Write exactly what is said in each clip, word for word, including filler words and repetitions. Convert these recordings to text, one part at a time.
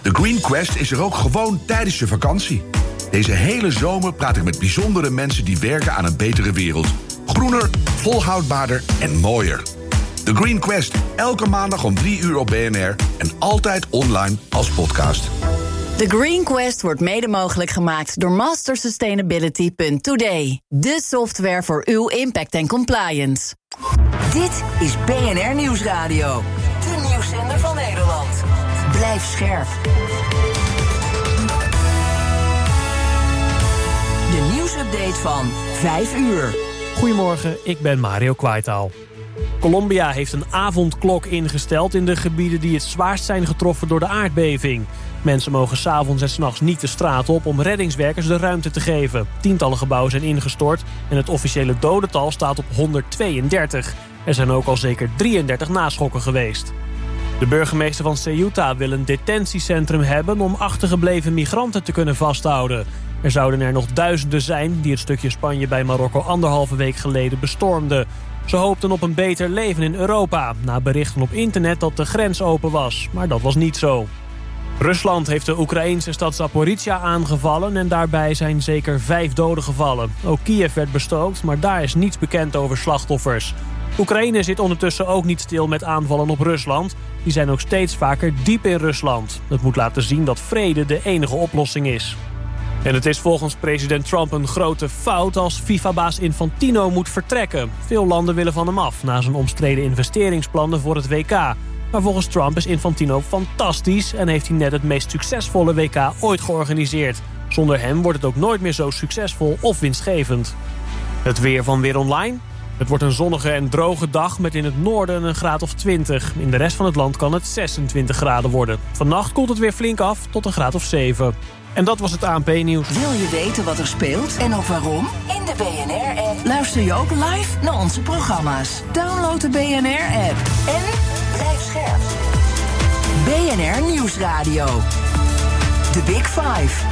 De Green Quest is er ook gewoon tijdens je vakantie. Deze hele zomer praat ik met bijzondere mensen die werken aan een betere wereld. Groener, volhoudbaarder en mooier. The Green Quest, elke maandag om drie uur op B N R en altijd online als podcast. The Green Quest wordt mede mogelijk gemaakt door master sustainability punt today. De software voor uw impact en compliance. Dit is B N R Nieuwsradio. De nieuwszender van Nederland. Blijf scherp. De nieuwsupdate van vijf uur. Goedemorgen, ik ben Mario Kwaitaal. Colombia heeft een avondklok ingesteld in de gebieden die het zwaarst zijn getroffen door de aardbeving. Mensen mogen 's avonds en 's nachts niet de straat op om reddingswerkers de ruimte te geven. Tientallen gebouwen zijn ingestort en het officiële dodental staat op honderdtweeëndertig. Er zijn ook al zeker drieëndertig naschokken geweest. De burgemeester van Ceuta wil een detentiecentrum hebben om achtergebleven migranten te kunnen vasthouden. Er zouden er nog duizenden zijn die het stukje Spanje bij Marokko anderhalve week geleden bestormden. Ze hoopten op een beter leven in Europa, na berichten op internet dat de grens open was. Maar dat was niet zo. Rusland heeft de Oekraïnse stad Zaporizhia aangevallen en daarbij zijn zeker vijf doden gevallen. Ook Kiev werd bestookt, maar daar is niets bekend over slachtoffers. Oekraïne zit ondertussen ook niet stil met aanvallen op Rusland. Die zijn ook steeds vaker diep in Rusland. Dat moet laten zien dat vrede de enige oplossing is. En het is volgens president Trump een grote fout als FIFA-baas Infantino moet vertrekken. Veel landen willen van hem af na zijn omstreden investeringsplannen voor het W K. Maar volgens Trump is Infantino fantastisch en heeft hij net het meest succesvolle W K ooit georganiseerd. Zonder hem wordt het ook nooit meer zo succesvol of winstgevend. Het weer van Weer Online. Het wordt een zonnige en droge dag met in het noorden een graad of twintig. In de rest van het land kan het zesentwintig graden worden. Vannacht koelt het weer flink af tot een graad of zeven. En dat was het A N P-nieuws. Wil je weten wat er speelt en ook waarom? In de B N R-app luister je ook live naar onze programma's. Download de B N R-app en blijf scherp. B N R Nieuwsradio. The Big Five.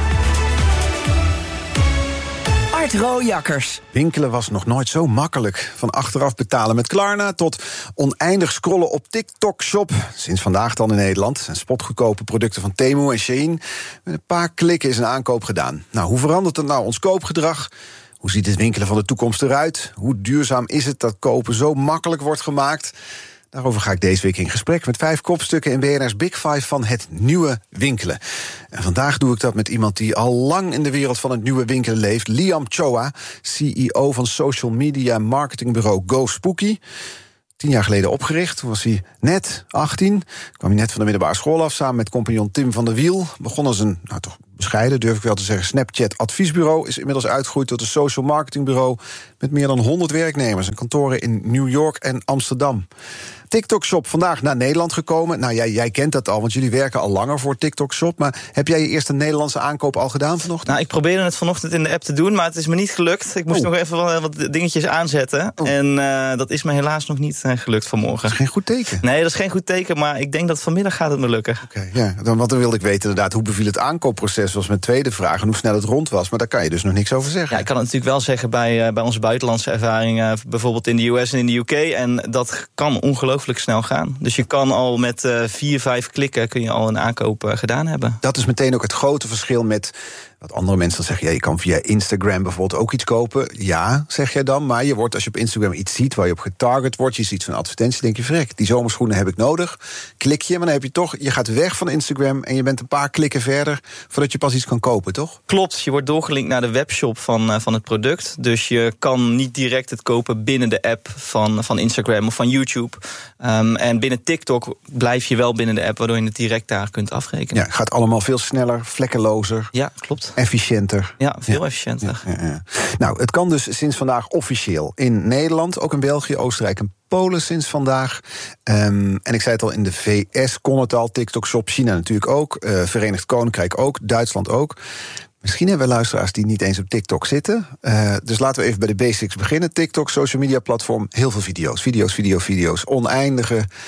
Art Rooijakkers. Winkelen was nog nooit zo makkelijk. Van achteraf betalen met Klarna tot oneindig scrollen op TikTok Shop. Sinds vandaag dan in Nederland. En spotgoedkope producten van Temu en Shein. Met een paar klikken is een aankoop gedaan. Nou, hoe verandert het nou ons koopgedrag? Hoe ziet het winkelen van de toekomst eruit? Hoe duurzaam is het dat kopen zo makkelijk wordt gemaakt? Daarover ga ik deze week in gesprek met vijf kopstukken in B N R's Big Five van het nieuwe winkelen. En vandaag doe ik dat met iemand die al lang in de wereld van het nieuwe winkelen leeft. Liam Choa, C E O van social media marketingbureau Go Spooky. Tien jaar geleden opgericht, toen was hij net achttien. Kwam hij net van de middelbare school af, samen met compagnon Tim van der Wiel. Begon als een, nou toch bescheiden, durf ik wel te zeggen, Snapchat-adviesbureau. Is inmiddels uitgegroeid tot een social marketingbureau met meer dan honderd werknemers en kantoren in New York en Amsterdam. TikTok Shop vandaag naar Nederland gekomen. Nou, jij, jij kent dat al, want jullie werken al langer voor TikTok Shop. Maar heb jij je eerste Nederlandse aankoop al gedaan vanochtend? Nou, ik probeerde het vanochtend in de app te doen, maar het is me niet gelukt. Ik moest oh. nog even wat, wat dingetjes aanzetten. Oh. En uh, dat is me helaas nog niet uh, gelukt vanmorgen. Dat is geen goed teken. Nee, dat is geen goed teken, maar ik denk dat vanmiddag gaat het me lukken. Oké, okay, ja. Dan, want dan wilde ik weten inderdaad, hoe beviel het aankoopproces, was mijn tweede vraag. En hoe snel het rond was, maar daar kan je dus nog niks over zeggen. Ja, ik kan het natuurlijk wel zeggen bij, uh, bij onze buitenlandse ervaringen, bijvoorbeeld in de U S en in de U K. En dat kan ongelooflijk snel gaan. Dus je kan al met uh, vier, vijf klikken kun je al een aankoop uh, gedaan hebben. Dat is meteen ook het grote verschil met wat andere mensen dan zeggen. Ja, je kan via Instagram bijvoorbeeld ook iets kopen. Ja, zeg jij dan. Maar je wordt, als je op Instagram iets ziet waar je op getarget wordt, je ziet van advertentie, denk je, vrek, die zomerschoenen heb ik nodig. Klik je, maar dan heb je toch, je gaat weg van Instagram en je bent een paar klikken verder voordat je pas iets kan kopen, toch? Klopt, je wordt doorgelinkt naar de webshop van, uh, van het product. Dus je kan niet direct het kopen binnen de app van, van Instagram of van YouTube. Um, en binnen TikTok blijf je wel binnen de app, waardoor je het direct daar kunt afrekenen. Ja, gaat allemaal veel sneller, vlekkelozer. Ja, klopt. Efficiënter. Ja, veel ja. efficiënter. Ja, ja, ja. Nou, het kan dus sinds vandaag officieel in Nederland, ook in België, Oostenrijk en Polen sinds vandaag. Um, en ik zei het al, in de V S kon het al, TikTok Shop, China natuurlijk ook, uh, Verenigd Koninkrijk ook, Duitsland ook. Misschien hebben we luisteraars die niet eens op TikTok zitten. Uh, dus laten we even bij de basics beginnen. TikTok, social media platform, heel veel video's. Video's, video's, video's. Oneindige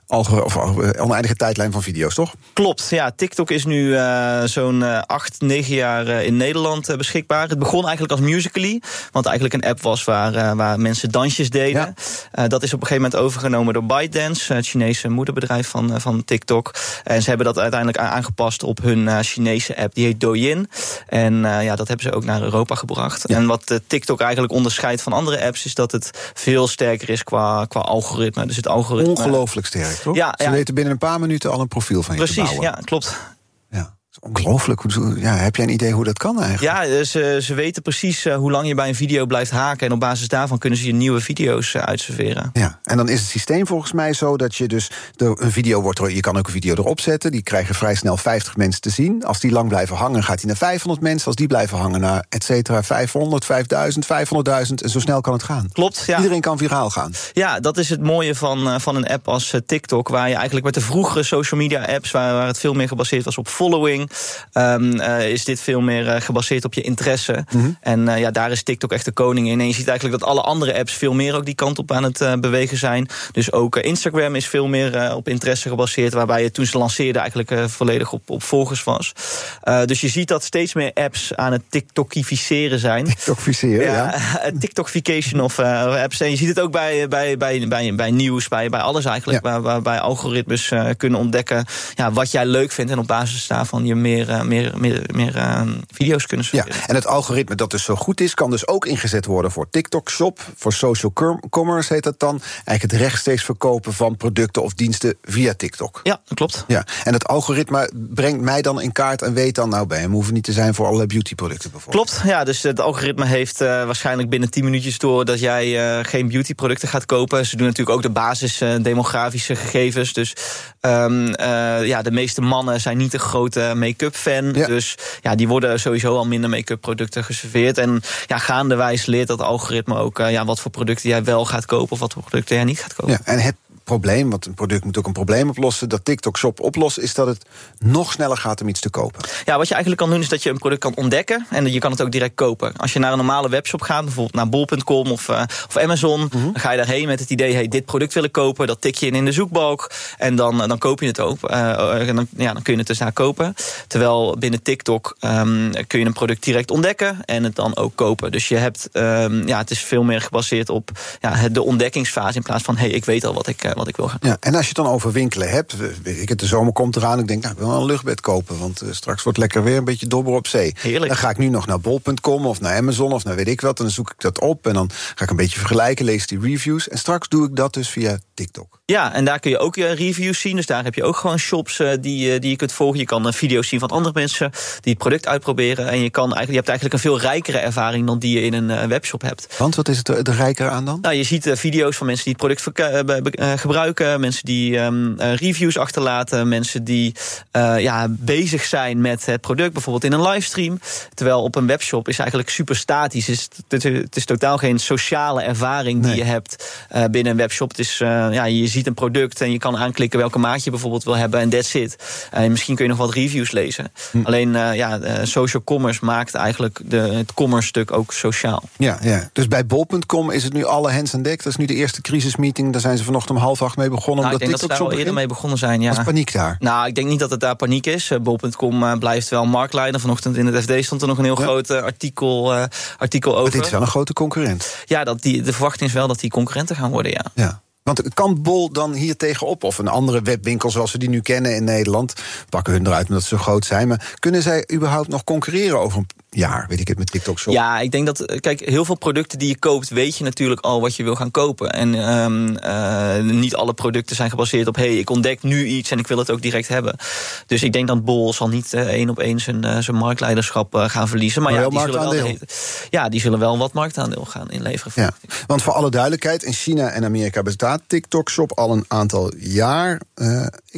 alge- of, uh, oneindige tijdlijn van video's, toch? Klopt, ja. TikTok is nu uh, zo'n uh, acht, negen jaar uh, in Nederland uh, beschikbaar. Het begon eigenlijk als Musical.ly, wat eigenlijk een app was waar, uh, waar mensen dansjes deden. Ja. Uh, dat is op een gegeven moment overgenomen door ByteDance, het Chinese moederbedrijf van, uh, van TikTok. En ze hebben dat uiteindelijk aangepast op hun uh, Chinese app, die heet Douyin. En uh, ja, dat hebben ze ook naar Europa gebracht. Ja. En wat uh, TikTok eigenlijk onderscheidt van andere apps is dat het veel sterker is qua, qua algoritme. Dus het algoritme. Ongelooflijk sterk, toch? Ja, Ze ja. weten binnen een paar minuten al een profiel van je Precies, te bouwen. ja, klopt. Ja. Ongelooflijk. Ja, heb jij een idee hoe dat kan eigenlijk? Ja, ze, ze weten precies uh, hoe lang je bij een video blijft haken. En op basis daarvan kunnen ze je nieuwe video's uh, uitserveren. Ja, en dan is het systeem volgens mij zo dat je dus de, een video wordt er, je kan ook een video erop zetten. Die krijgen vrij snel vijftig mensen te zien. Als die lang blijven hangen, gaat hij naar vijfhonderd mensen. Als die blijven hangen, naar et cetera, vijfhonderd, vijfduizend, vijfhonderdduizend. En zo snel kan het gaan. Klopt, ja. Iedereen kan viraal gaan. Ja, dat is het mooie van, uh, van een app als uh, TikTok. Waar je eigenlijk met de vroegere social media apps, waar, waar het veel meer gebaseerd was op following, Um, Uh, is dit veel meer uh, gebaseerd op je interesse. Mm-hmm. En uh, ja, daar is TikTok echt de koning in. En je ziet eigenlijk dat alle andere apps veel meer ook die kant op aan het uh, bewegen zijn. Dus ook uh, Instagram is veel meer uh, op interesse gebaseerd, waarbij je toen ze lanceerden eigenlijk uh, volledig op, op volgers was. Uh, dus je ziet dat steeds meer apps aan het TikTokificeren zijn. TikTokificeren, ja. ja. TikTokification of uh, apps. En je ziet het ook bij, bij, bij, bij, bij nieuws, bij, bij alles eigenlijk, ja. waar, waarbij algoritmes uh, kunnen ontdekken ja, wat jij leuk vindt en op basis daarvan je meer, uh, meer meer, meer uh, video's kunnen serveren. Ja, en het algoritme dat dus zo goed is, kan dus ook ingezet worden voor TikTok Shop, voor social commerce heet dat dan. Eigenlijk het rechtstreeks verkopen van producten of diensten via TikTok. Ja, dat klopt. Ja, en het algoritme brengt mij dan in kaart en weet dan, nou, bij hem hoeven niet te zijn voor allerlei beautyproducten bijvoorbeeld. Klopt, ja, dus het algoritme heeft uh, waarschijnlijk binnen tien minuutjes door dat jij uh, geen beautyproducten gaat kopen. Ze doen natuurlijk ook de basis uh, demografische gegevens. Dus um, uh, ja, de meeste mannen zijn niet een grote make-up fan. Ja. Dus ja, die worden sowieso al minder make-up producten geserveerd. En ja, gaandewijs leert dat algoritme ook uh, ja, wat voor producten jij wel gaat kopen of wat voor producten jij niet gaat kopen. Ja, en het probleem, want een product moet ook een probleem oplossen, dat TikTok Shop oplost, is dat het nog sneller gaat om iets te kopen. Ja, wat je eigenlijk kan doen is dat je een product kan ontdekken en je kan het ook direct kopen. Als je naar een normale webshop gaat, bijvoorbeeld naar bol punt com of, uh, of Amazon, mm-hmm. dan ga je daarheen met het idee, hey, dit product wil ik kopen, dat tik je in in de zoekbalk en dan, dan koop je het ook. Uh, en dan, ja, dan kun je het dus daar kopen. Terwijl binnen TikTok um, kun je een product direct ontdekken en het dan ook kopen. Dus je hebt, um, ja, het is veel meer gebaseerd op ja, de ontdekkingsfase in plaats van, hey, ik weet al wat ik, uh, wat ik wil gaan kopen. Ja, en als je het dan over winkelen hebt, weet ik het, de zomer komt eraan, ik denk, nou, ik wil wel een luchtbed kopen, want uh, straks wordt lekker weer een beetje dobber op zee. Heerlijk. Dan ga ik nu nog naar bol punt com of naar Amazon of naar weet ik wat, en dan zoek ik dat op en dan ga ik een beetje vergelijken, lees die reviews en straks doe ik dat dus via TikTok. Ja, en daar kun je ook uh, reviews zien, dus daar heb je ook gewoon shops uh, die, uh, die je kunt volgen. Je kan uh, video's zien van andere mensen die het product uitproberen en je, kan eigenlijk, je hebt eigenlijk een veel rijkere ervaring dan die je in een uh, webshop hebt. Want wat is het er rijker aan dan? Nou, je ziet uh, video's van mensen die het product verka- uh, gebruiken, mensen die um, uh, reviews achterlaten, mensen die uh, ja, bezig zijn met het product, bijvoorbeeld in een livestream. Terwijl op een webshop is eigenlijk super statisch. Het is, het is, het is totaal geen sociale ervaring die nee. je hebt uh, binnen een webshop. Het is, uh, ja, je ziet een product en je kan aanklikken welke maat je bijvoorbeeld wil hebben en that's it. Uh, en misschien kun je nog wat reviews lezen. Hm. Alleen uh, ja, uh, social commerce maakt eigenlijk de, het commerce stuk ook sociaal. Ja, ja. Dus bij bol punt com is het nu alle hands aan dek. Dat is nu de eerste crisismeeting. Daar zijn ze vanochtend om half acht mee begonnen. Nou, ik denk dat ze daar al eerder mee begonnen zijn. Ja. Was paniek daar? Nou, ik denk niet dat het daar paniek is. Uh, bol punt com uh, blijft wel marktleider. Vanochtend in het F D stond er nog een heel ja. groot uh, artikel, uh, artikel over. Maar dit is wel een grote concurrent. Ja, dat die, de verwachting is wel dat die concurrenten gaan worden, ja. Ja. Want kan Bol dan hier tegenop, of een andere webwinkel zoals we die nu kennen in Nederland, pakken hun eruit omdat ze zo groot zijn, maar kunnen zij überhaupt nog concurreren over een jaar, weet ik het, met TikTok Shop? Ja, ik denk dat, kijk, heel veel producten die je koopt, weet je natuurlijk al wat je wil gaan kopen. En um, uh, niet alle producten zijn gebaseerd op, hey, ik ontdek nu iets en ik wil het ook direct hebben. Dus ik denk dat Bol zal niet uh, één op één zijn, uh, zijn marktleiderschap uh, gaan verliezen. Maar, maar ja, die zullen wel de, ja, die zullen wel wat marktaandeel gaan inleveren. Ja, want voor alle duidelijkheid, in China en Amerika bestaat TikTok Shop al een aantal jaar. Uh, ik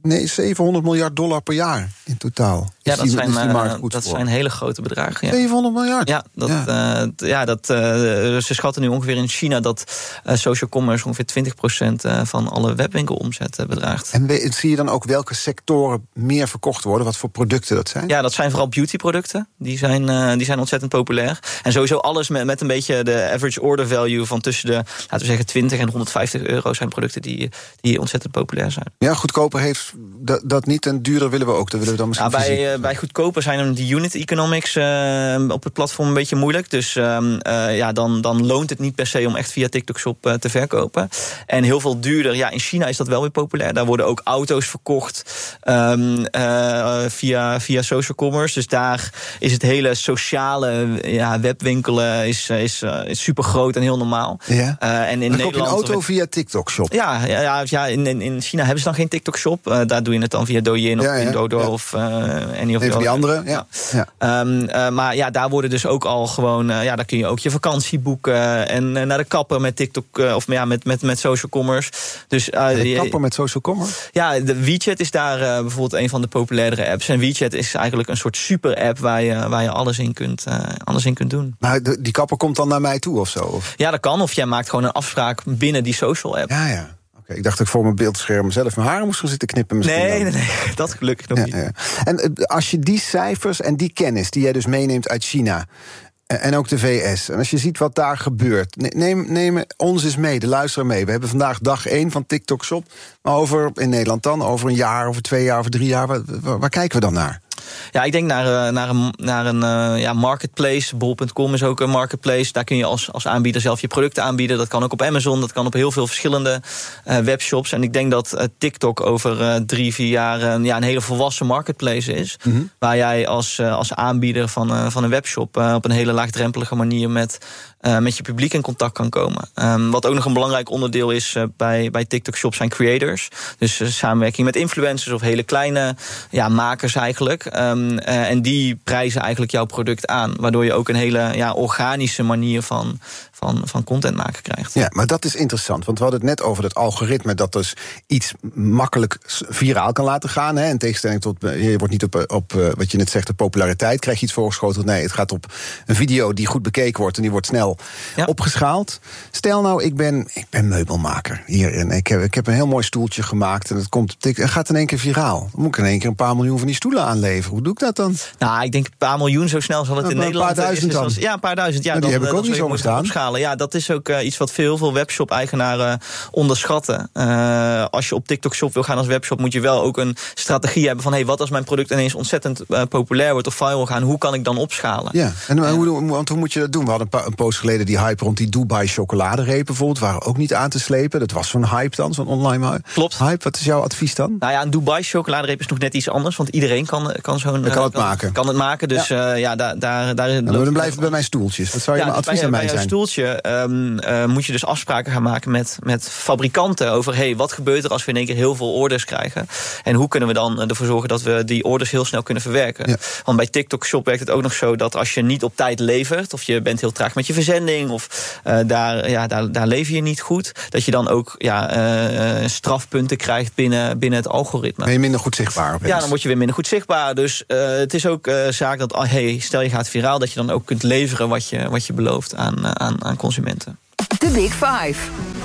Nee, zevenhonderd miljard dollar per jaar in totaal. Ja, is dat, die, zijn, is die markt uh, goed dat voor. zijn hele grote bedragen. Ja. zevenhonderd miljard? Ja, dat, ja. Uh, ja, dat, uh, ze schatten nu ongeveer in China dat uh, social commerce ongeveer twintig procent uh, van alle webwinkelomzet uh, bedraagt. En we, zie je dan ook welke sectoren meer verkocht worden? Wat voor producten dat zijn? Ja, dat zijn vooral beautyproducten. Die zijn, uh, die zijn ontzettend populair. En sowieso alles met, met een beetje de average order value van tussen de, laten we zeggen, twintig en honderdvijftig euro zijn producten die, die ontzettend populair zijn. Ja, goedkoper heeft dat, dat niet en duurder willen we ook. Dat willen we dan misschien ja, bij, uh, bij goedkoper zijn die unit economics uh, op het platform een beetje moeilijk. Dus uh, uh, ja, dan, dan loont het niet per se om echt via TikTok Shop uh, te verkopen. En heel veel duurder. Ja, in China is dat wel weer populair. Daar worden ook auto's verkocht um, uh, via, via social commerce. Dus daar is het hele sociale ja, webwinkelen is, is, uh, is super groot en heel normaal. Ja. Uh, en in dan Nederland, koop je een auto via TikTok Shop. Ja, ja, ja, ja in, in China hebben ze dan geen TikTok Shop. Uh, daar doe je het dan via Douyin of ja, ja, Pinduoduo ja. of uh, any of Even die andere. Ja. Ja. Um, uh, maar ja, daar worden dus ook al gewoon, uh, ja, daar kun je ook je vakantie boeken en uh, naar de kapper met TikTok uh, of ja, met, met, met social commerce. Dus, uh, de kapper met social commerce? Ja, de WeChat is daar uh, bijvoorbeeld een van de populairdere apps. En WeChat is eigenlijk een soort super app waar je, waar je alles in kunt, uh, alles in kunt doen. Maar de, die kapper komt dan naar mij toe of zo? Of? Ja, dat kan. Of jij maakt gewoon een afspraak binnen die social app. Ja, ja. Okay, ik dacht dat ik voor mijn beeldscherm zelf mijn haren moest gaan zitten knippen. Misschien nee, dan. nee, nee, dat gelukkig nog ja, niet. Ja. En als je die cijfers en die kennis die jij dus meeneemt uit China en ook de V S, en als je ziet wat daar gebeurt, neem, neem ons eens mee, de luisteraar mee. We hebben vandaag dag één van TikTok Shop, maar over in Nederland dan, over een jaar, over twee jaar, over drie jaar, waar, waar, waar kijken we dan naar? Ja, ik denk naar, naar een, naar een uh, ja, marketplace. bol punt com is ook een marketplace. Daar kun je als, als aanbieder zelf je producten aanbieden. Dat kan ook op Amazon, dat kan op heel veel verschillende uh, webshops. En ik denk dat uh, TikTok over uh, drie, vier jaar uh, ja, een hele volwassen marketplace is. Mm-hmm. Waar jij als, uh, als aanbieder van, uh, van een webshop uh, op een hele laagdrempelige manier met, uh, met je publiek in contact kan komen. Um, wat ook nog een belangrijk onderdeel is uh, bij, bij TikTok Shop zijn creators. Dus uh, samenwerking met influencers of hele kleine ja, makers eigenlijk. Um, uh, en die prijzen eigenlijk jouw product aan. Waardoor je ook een hele ja, organische manier van, van, van content maken krijgt. Ja, maar dat is interessant. Want we hadden het net over het algoritme dat dus iets makkelijk viraal kan laten gaan. Hè, in tegenstelling tot, je wordt niet op, op wat je net zegt, de populariteit. Krijg je iets voorgeschoteld? Nee, het gaat op een video die goed bekeken wordt en die wordt snel ja. opgeschaald. Stel nou, ik ben, ik ben meubelmaker hier en ik heb, ik heb een heel mooi stoeltje gemaakt en het komt, het gaat in één keer viraal. Dan moet ik in één keer een paar miljoen van die stoelen aanleveren. Hoe doe ik dat dan? Nou, ik denk een paar miljoen, zo snel zal het nou, in Nederland... Een paar duizend dan? Is, ja, een paar duizend. Ja, nou, die dan, heb ik ook dan niet zo gestaan. Opschalen. Ja, dat is ook uh, iets wat veel, veel webshop-eigenaren onderschatten. Uh, als je op TikTok Shop wil gaan als webshop, moet je wel ook een strategie hebben van, hey, wat als mijn product ineens ontzettend uh, populair wordt of viral gaan, hoe kan ik dan opschalen? Ja, en uh, hoe, want hoe moet je dat doen? We hadden een, pa- een poos geleden die hype rond die Dubai chocoladereep bijvoorbeeld, waren ook niet aan te slepen. Dat was zo'n hype dan, zo'n online hype. Klopt. Hype, wat is jouw advies dan? Nou ja, een Dubai chocoladereep is nog net iets anders, want iedereen kan, kan zo'n... kan het kan, maken. Kan het maken, dus ja, uh, ja daar... daar, daar nou, dan blijven we bij mijn stoeltjes. Wat zou je ja, mijn dus advies bij, aan mij bij zijn? Bij jouw stoeltje um, uh, moet je dus afspraken gaan maken met, met fabrikanten over, hey, wat gebeurt er als we in één keer heel veel orders krijgen? En hoe kunnen we dan ervoor zorgen dat we die orders heel snel kunnen verwerken? Ja. Want bij TikTok Shop werkt het ook nog zo dat als je niet op tijd levert, of je bent heel traag met je verzending, of uh, daar, ja, daar, daar lever je niet goed, dat je dan ook ja, uh, strafpunten krijgt binnen, binnen het algoritme. Ben je minder goed zichtbaar opeens? Ja, dan word je weer minder goed zichtbaar. Dus uh, het is ook uh, zaak dat, oh, hey, stel je gaat viraal, dat je dan ook kunt leveren wat je, wat je belooft aan, uh, aan, aan consumenten. De Big Five.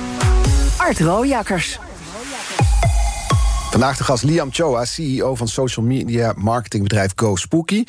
Art Rooijakkers. Vandaag de gast Liam Choa, C E O van social media marketingbedrijf GoSpooky.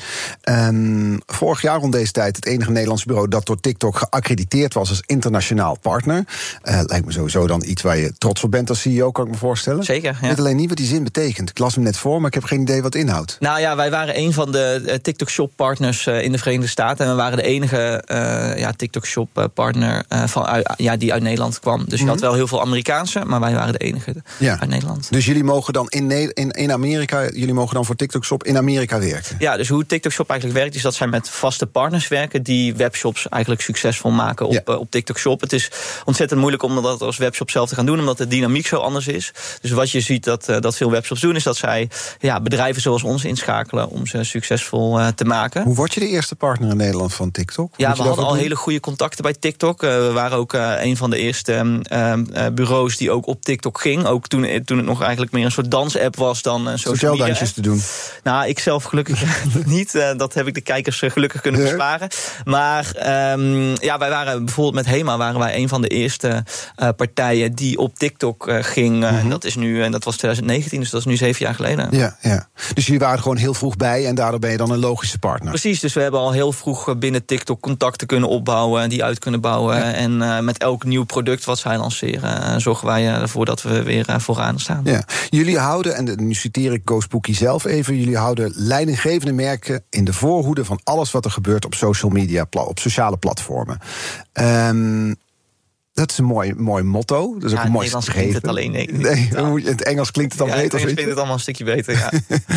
En vorig jaar rond deze tijd het enige Nederlands bureau dat door TikTok geaccrediteerd was als internationaal partner. Uh, lijkt me sowieso dan iets waar je trots op bent als C E O, kan ik me voorstellen. Zeker, ja. Ik weet alleen niet wat die zin betekent. Ik las hem net voor, maar ik heb geen idee wat het inhoudt. Nou ja, wij waren een van de uh, TikTok Shop partners uh, in de Verenigde Staten. En we waren de enige uh, ja, TikTok Shop uh, partner uh, van, uh, ja, die uit Nederland kwam. Dus je mm-hmm. had wel heel veel Amerikaanse, maar wij waren de enige ja. uit Nederland. Dus jullie mogen dan in, in, in Amerika, jullie mogen dan voor TikTok Shop in Amerika werken? Ja, dus hoe TikTok Shop eigenlijk werkt, is dat zij met vaste partners werken die webshops eigenlijk succesvol maken op, ja. uh, op TikTok Shop. Het is ontzettend moeilijk om dat als webshop zelf te gaan doen, omdat de dynamiek zo anders is. Dus wat je ziet dat, uh, dat veel webshops doen, is dat zij ja, bedrijven zoals ons inschakelen om ze succesvol uh, te maken. Hoe word je de eerste partner in Nederland van TikTok? Ja, we hadden al doen? hele goede contacten bij TikTok. Uh, we waren ook uh, een van de eerste uh, uh, bureaus die ook op TikTok ging. Ook toen, toen het nog eigenlijk meer een soort soort dansapp was dan een social media dansjes te doen. Nou, ik zelf gelukkig niet. Uh, dat heb ik de kijkers uh, gelukkig kunnen nee. besparen. Maar um, ja, wij waren bijvoorbeeld met HEMA waren wij een van de eerste uh, partijen die op TikTok uh, ging. Uh, mm-hmm. Dat is nu, en dat was twintig negentien, dus dat is nu zeven jaar geleden. Ja, ja. Dus jullie waren gewoon heel vroeg bij en daardoor ben je dan een logische partner. Precies, dus we hebben al heel vroeg binnen TikTok contacten kunnen opbouwen, die uit kunnen bouwen. Ja. En uh, met elk nieuw product wat zij lanceren, uh, zorgen wij uh, ervoor dat we weer uh, vooraan staan. Ja. Jullie houden, en nu citeer ik GoSpooky zelf even, jullie houden leidinggevende merken in de voorhoede van alles wat er gebeurt op social media, op sociale platformen. Um, Dat is een mooi, mooi motto. Dat is ja, ook een mooi Nederlands klinkt het alleen. Nee, nee, ja. In het Engels klinkt het al ja, beter. In het Engels klinkt het allemaal een stukje beter, ja.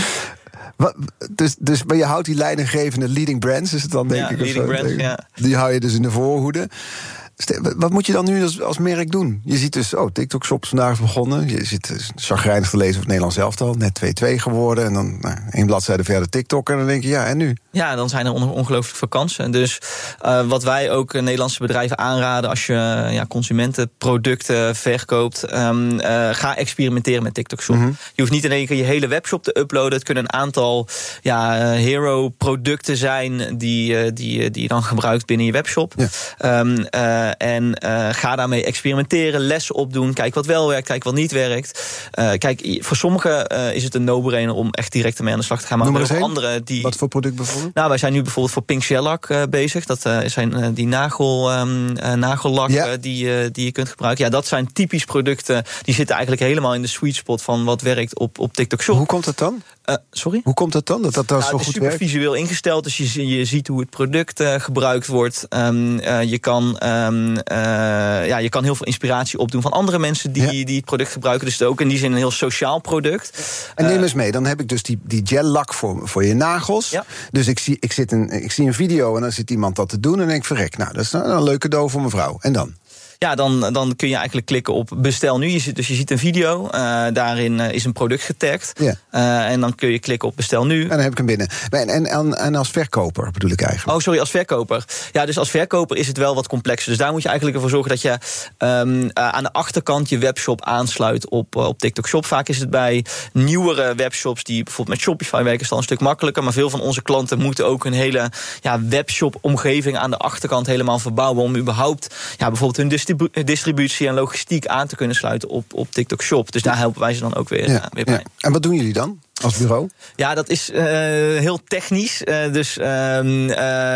dus, dus, maar je houdt die leidinggevende leading brands, is het dan, denk ja, ik? Leading of zo, brands, ja. Die hou je dus in de voorhoede. Wat moet je dan nu als, als merk doen? Je ziet dus, oh, TikTok Shop is vandaag begonnen. Je zit chagrijnig te lezen op het Nederlands elftal. Net twee twee geworden. En dan nou, één bladzijde verder TikTok. En dan denk je, ja, en nu? Ja, dan zijn er on- ongelooflijk veel kansen. Dus uh, wat wij ook Nederlandse bedrijven aanraden, als je uh, ja, consumentenproducten verkoopt, um, uh, ga experimenteren met TikTok Shop. Mm-hmm. Je hoeft niet in één keer je hele webshop te uploaden. Het kunnen een aantal ja, uh, hero producten zijn die, uh, die, die je dan gebruikt binnen je webshop. Ja. Um, uh, En uh, ga daarmee experimenteren, lessen opdoen. Kijk wat wel werkt, kijk wat niet werkt. Uh, kijk, voor sommigen uh, is het een no-brainer om echt direct ermee aan de slag te gaan. Maar er zijn andere die. Wat voor product bijvoorbeeld? Nou, wij zijn nu bijvoorbeeld voor Pink Shellac uh, bezig. Dat uh, zijn uh, die nagel, um, uh, nagellak ja. uh, die, uh, die je kunt gebruiken. Ja, dat zijn typisch producten. Die zitten eigenlijk helemaal in de sweet spot van wat werkt op, op TikTok Shop. Hoe komt dat dan? Uh, sorry? Hoe komt dat dan? Dat dat, dat nou, zo goed werkt? Het is super visueel ingesteld, dus je, je ziet hoe het product uh, gebruikt wordt. Um, uh, je, kan, um, uh, ja, je kan heel veel inspiratie opdoen van andere mensen die, ja. die het product gebruiken. Dus het is ook in die zin een heel sociaal product. En neem eens mee, dan heb ik dus die, die gel-lak voor, voor je nagels. Ja. Dus ik zie, ik, zit een, ik zie een video en dan zit iemand dat te doen en dan denk ik, verrek, nou, dat is een, een leuk cadeau voor mevrouw. En dan? Ja, dan, dan kun je eigenlijk klikken op bestel nu. Je ziet, dus je ziet een video, uh, daarin uh, is een product getagd. Ja. Uh, en dan kun je klikken op bestel nu. En dan heb ik hem binnen. En, en, en, en als verkoper bedoel ik eigenlijk? Oh, sorry, als verkoper. Ja, dus als verkoper is het wel wat complexer. Dus daar moet je eigenlijk ervoor zorgen dat je um, uh, aan de achterkant je webshop aansluit op, uh, op TikTok Shop. Vaak is het bij nieuwere webshops die bijvoorbeeld met Shopify werken, is dan een stuk makkelijker. Maar veel van onze klanten moeten ook een hele ja, webshop-omgeving aan de achterkant helemaal verbouwen om überhaupt ja, bijvoorbeeld hun distributie distributie en logistiek aan te kunnen sluiten op, op TikTok Shop. Dus daar helpen wij ze dan ook weer, ja, uh, weer bij. Ja. En wat doen jullie dan als bureau? Ja, dat is uh, heel technisch. Uh, dus uh, uh,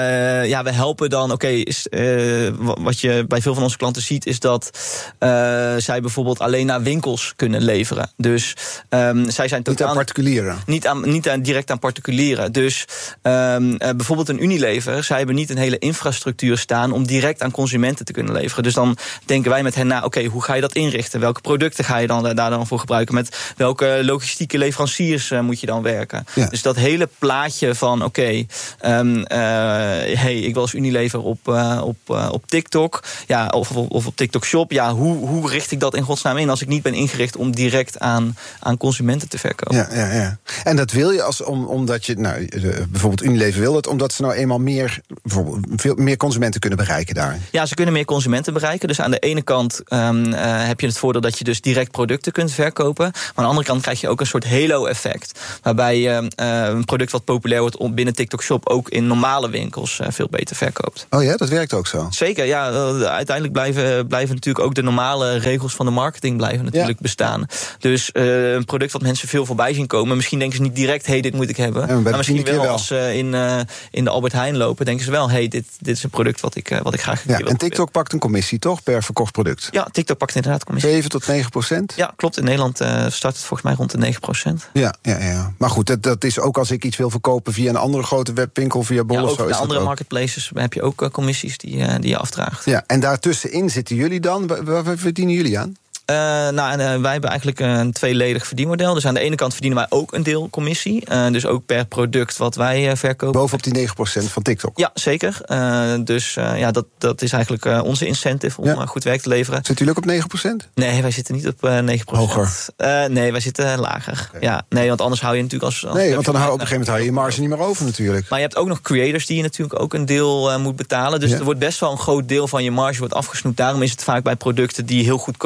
ja, we helpen dan. Oké, okay, uh, wat je bij veel van onze klanten ziet, is dat uh, zij bijvoorbeeld alleen naar winkels kunnen leveren. Dus um, zij zijn totaal niet aan particulieren. Niet, aan, niet aan, direct aan particulieren. Dus um, uh, bijvoorbeeld een Unilever, zij hebben niet een hele infrastructuur staan om direct aan consumenten te kunnen leveren. Dus dan denken wij met hen na, oké, okay, hoe ga je dat inrichten? Welke producten ga je dan daar dan voor gebruiken? Met welke logistieke leveranciers uh, moet je dan werken? Ja. Dus dat hele plaatje van, oké, okay, um, uh, hey, ik wil als Unilever op, uh, op, uh, op TikTok, ja, of, of op TikTok Shop, ja, hoe, hoe richt ik dat in godsnaam in als ik niet ben ingericht om direct aan, aan consumenten te verkopen? Ja, ja, ja. En dat wil je als om, omdat je, nou, bijvoorbeeld Unilever wil het, omdat ze nou eenmaal meer, bijvoorbeeld, veel meer consumenten kunnen bereiken daar. Ja, ze kunnen meer consumenten bereiken. Dus aan de ene kant um, uh, heb je het voordeel dat je dus direct producten kunt verkopen. Maar aan de andere kant krijg je ook een soort halo-effect. Waarbij je uh, een product wat populair wordt binnen TikTok Shop ook in normale winkels uh, veel beter verkoopt. Oh ja, dat werkt ook zo? Zeker, ja. Uh, uiteindelijk blijven, blijven natuurlijk ook de normale regels van de marketing blijven natuurlijk ja. bestaan. Dus uh, een product wat mensen veel voorbij zien komen. Misschien denken ze niet direct, hey, dit moet ik hebben. Ja, maar misschien wel, wel als ze uh, in, uh, in de Albert Heijn lopen, denken ze wel, hey, dit, dit is een product wat ik, uh, wat ik graag ja, wil. En TikTok pakt een commissie, toch? Per verkocht product? Ja, TikTok pakt inderdaad commissie. zeven tot negen procent? Ja, klopt. In Nederland uh, start het volgens mij rond de negen procent. Ja, ja, ja. Maar goed, dat, dat is ook als ik iets wil verkopen via een andere grote webwinkel, via Bol ja, of ook zo. Bij is andere ook marketplaces heb je ook uh, commissies die, uh, die je afdraagt. Ja, en daartussenin zitten jullie dan? Waar, waar verdienen jullie aan? Uh, nou, en, uh, wij hebben eigenlijk een tweeledig verdienmodel. Dus aan de ene kant verdienen wij ook een deel commissie. Uh, dus ook per product wat wij uh, verkopen. Bovenop die negen procent van TikTok? Ja, zeker. Uh, dus uh, ja, dat, dat is eigenlijk uh, onze incentive om ja. uh, goed werk te leveren. Zitten jullie ook op negen procent? Nee, wij zitten niet op uh, negen procent. Hoger? Uh, nee, wij zitten lager. Okay. Ja, nee, want anders hou je natuurlijk als... als nee, want dan hou je op een gegeven moment hou je, je marge niet meer over natuurlijk. Maar je hebt ook nog creators die je natuurlijk ook een deel uh, moet betalen. Dus ja. er wordt best wel een groot deel van je marge wordt afgesnoept. Daarom is het vaak bij producten die heel goedkoop zijn als een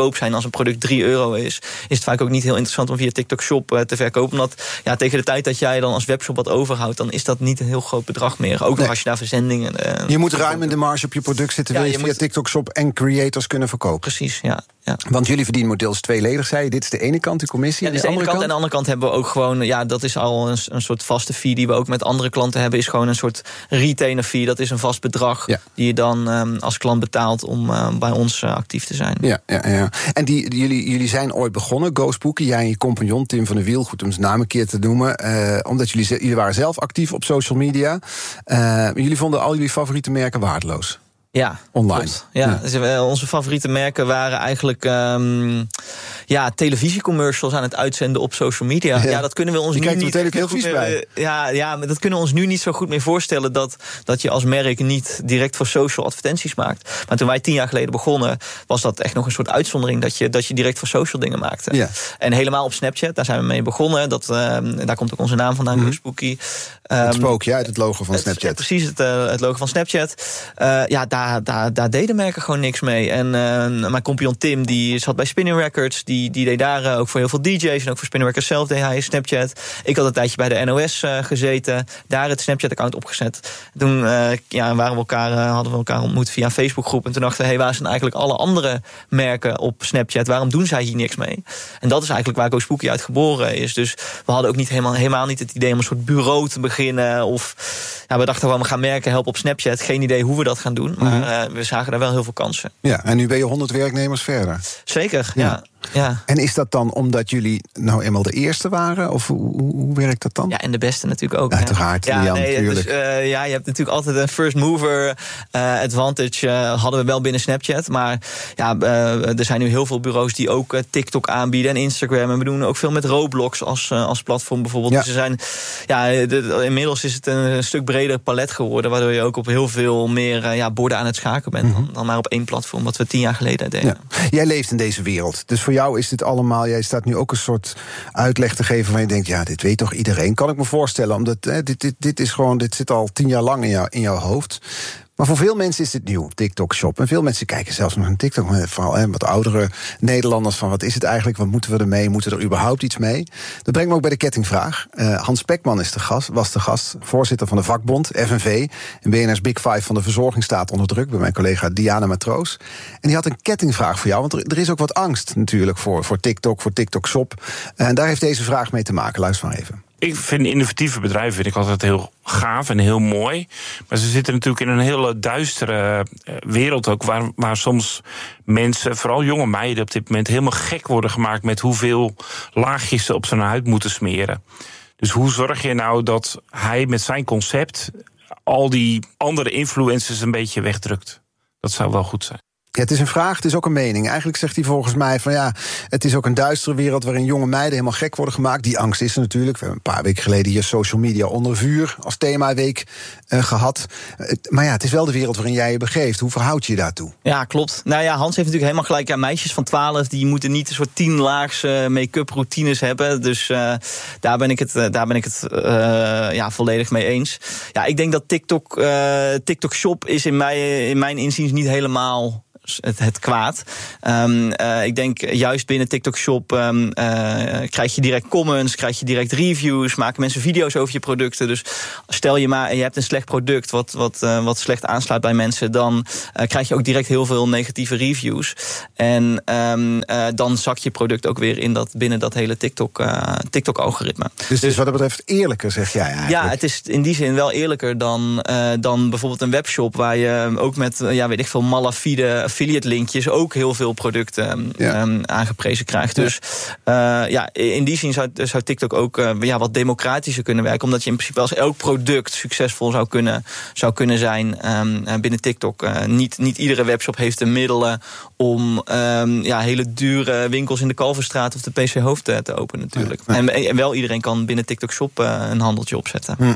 een product drie euro is, is het vaak ook niet heel interessant om via TikTok Shop uh, te verkopen. Omdat ja, tegen de tijd dat jij dan als webshop wat overhoudt, dan is dat niet een heel groot bedrag meer. Ook nog nee. als je daar verzendingen... Uh, je moet ruim in de marge op je product zitten, ja, wil je, je via moet... TikTok Shop en creators kunnen verkopen. Precies, ja. Ja. Want jullie verdienmodel is tweeledig, zei je. Dit is de ene kant, de commissie. Ja, dit is de ene kant. En aan de andere kant hebben we ook gewoon... ja, dat is al een, een soort vaste fee die we ook met andere klanten hebben. Is gewoon een soort retainer fee. Dat is een vast bedrag ja. die je dan um, als klant betaalt om uh, bij ons uh, actief te zijn. Ja, ja, ja. En die, die, jullie, jullie zijn ooit begonnen, GoSpooky. Jij en je compagnon Tim van der Wiel, goed om zijn naam een keer te noemen. Uh, omdat jullie, jullie waren zelf actief op social media. Uh, jullie vonden al jullie favoriete merken waardeloos. Ja, online. Klopt. Ja, ja. Dus, uh, onze favoriete merken waren eigenlijk um, ja, televisiecommercials aan het uitzenden op social media. Ja, ja dat kunnen we ons je nu niet heel, heel vies bij. Ja, ja, maar dat kunnen we ons nu niet zo goed meer voorstellen dat, dat je als merk niet direct voor social advertenties maakt. Maar toen wij tien jaar geleden begonnen, was dat echt nog een soort uitzondering dat je, dat je direct voor social dingen maakte. Ja. En helemaal op Snapchat, daar zijn we mee begonnen. Dat, uh, daar komt ook onze naam vandaan, mm-hmm. GoSpooky. Um, het spookje uit het logo van het, Snapchat. Ja, precies, het, uh, het logo van Snapchat. Uh, ja, daar, daar, daar deden merken gewoon niks mee. En uh, mijn compagnon Tim, die zat bij Spinning Records. Die, die deed daar uh, ook voor heel veel D J's. En ook voor Spinning Records zelf deed hij Snapchat. Ik had een tijdje bij de N O S uh, gezeten. Daar het Snapchat-account opgezet. Toen uh, ja, waren we elkaar, uh, hadden we elkaar ontmoet via een Facebookgroep. En toen dachten we, hey, waar zijn eigenlijk alle andere merken op Snapchat? Waarom doen zij hier niks mee? En dat is eigenlijk waar GoSpooky uit geboren is. Dus we hadden ook niet helemaal, helemaal niet het idee om een soort bureau te beginnen. Of ja, we dachten gewoon, we gaan merken helpen op Snapchat. Geen idee hoe we dat gaan doen. Maar uh, we zagen daar wel heel veel kansen. Ja, en nu ben je honderd werknemers verder. Zeker, ja. ja. Ja. En is dat dan omdat jullie nou eenmaal de eerste waren? Of hoe, hoe, hoe werkt dat dan? Ja, en de beste natuurlijk ook. Uiteraard, ja, Jan, nee, natuurlijk. Dus, uh, ja, je hebt natuurlijk altijd een first mover uh, advantage. Uh, hadden we wel binnen Snapchat. Maar ja, uh, er zijn nu heel veel bureaus die ook uh, TikTok aanbieden en Instagram. En we doen ook veel met Roblox als, uh, als platform bijvoorbeeld. Ja. Dus er zijn, ja, de, de, inmiddels is het een stuk breder palet geworden. Waardoor je ook op heel veel meer uh, ja, borden aan het schaken bent. Mm-hmm. dan, dan maar op één platform, wat we tien jaar geleden deden. Ja. Jij leeft in deze wereld. Dus voor jou is dit allemaal, jij staat nu ook een soort uitleg te geven van je denkt, ja, dit weet toch iedereen, kan ik me voorstellen, omdat hè, dit, dit, dit is gewoon, dit zit al tien jaar lang in, jou, in jouw hoofd. Maar voor veel mensen is dit nieuw, TikTok Shop. En veel mensen kijken zelfs nog naar TikTok, vooral hè, wat oudere Nederlanders, van wat is het eigenlijk, wat moeten we ermee, moeten we er überhaupt iets mee? Dat brengt me ook bij de kettingvraag. Uh, Hans Spekman is de gast, was de gast, voorzitter van de vakbond, F N V, en B N R's Big Five van de verzorging staat onder druk, bij mijn collega Diana Matroos. En die had een kettingvraag voor jou, want er, er is ook wat angst natuurlijk voor, voor TikTok, voor TikTok Shop. Uh, en daar heeft deze vraag mee te maken, luister maar even. Ik vind innovatieve bedrijven vind ik altijd heel gaaf en heel mooi. Maar ze zitten natuurlijk in een hele duistere wereld ook, waar, waar soms mensen, vooral jonge meiden op dit moment, helemaal gek worden gemaakt met hoeveel laagjes ze op zijn huid moeten smeren. Dus hoe zorg je nou dat hij met zijn concept al die andere influencers een beetje wegdrukt? Dat zou wel goed zijn. Ja, het is een vraag, het is ook een mening. Eigenlijk zegt hij volgens mij van ja, het is ook een duistere wereld waarin jonge meiden helemaal gek worden gemaakt. Die angst is er natuurlijk. We hebben een paar weken geleden hier social media onder vuur als themaweek uh, gehad. Uh, maar ja, het is wel de wereld waarin jij je begeeft. Hoe verhoud je je daartoe? Ja, klopt. Nou ja, Hans heeft natuurlijk helemaal gelijk. Ja, meisjes van twaalf, die moeten niet een soort tienlaags uh, make-up routines hebben. Dus uh, daar ben ik het, uh, daar ben ik het uh, ja, volledig mee eens. Ja, ik denk dat TikTok, uh, TikTok Shop is in, mij, in mijn inziens niet helemaal Het, het kwaad. Um, uh, ik denk juist binnen TikTok Shop um, uh, krijg je direct comments, krijg je direct reviews, maken mensen video's over je producten. Dus stel je maar, je hebt een slecht product wat, wat, uh, wat slecht aansluit bij mensen, dan uh, krijg je ook direct heel veel negatieve reviews. En um, uh, dan zak je product ook weer in dat, binnen dat hele TikTok, uh, TikTok-algoritme. Dus, dus, dus wat dat betreft eerlijker, zeg jij eigenlijk? Ja, het is in die zin wel eerlijker dan, uh, dan bijvoorbeeld een webshop waar je ook met, ja, weet ik veel, malafide affiliate linkjes ook heel veel producten ja. um, aangeprezen krijgt. Dus uh, ja, in die zin zou, zou TikTok ook uh, ja, wat democratischer kunnen werken, omdat je in principe als elk product succesvol zou kunnen, zou kunnen zijn um, binnen TikTok. Uh, niet, niet iedere webshop heeft de middelen om um, ja, hele dure winkels in de Kalverstraat of de P C Hoofd te, te openen natuurlijk. Ja, ja. En, en wel iedereen kan binnen TikTok Shop uh, een handeltje opzetten. Hm.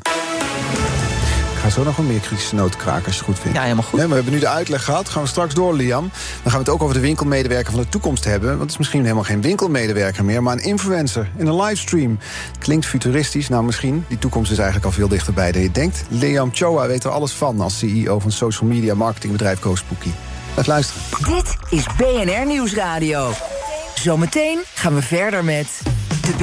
Ik ga zo nog een meer kritische noot kraken als je het goed vindt. Ja, helemaal goed. Nee, we hebben nu de uitleg gehad. Gaan we straks door, Liam. Dan gaan we het ook over de winkelmedewerker van de toekomst hebben. Want het is misschien helemaal geen winkelmedewerker meer, maar een influencer in een livestream. Klinkt futuristisch, nou misschien. Die toekomst is eigenlijk al veel dichterbij dan je denkt. Liam Choa weet er alles van als C E O van social media marketingbedrijf GoSpooky. Blijf luisteren. Dit is B N R Nieuwsradio. Zometeen gaan we verder met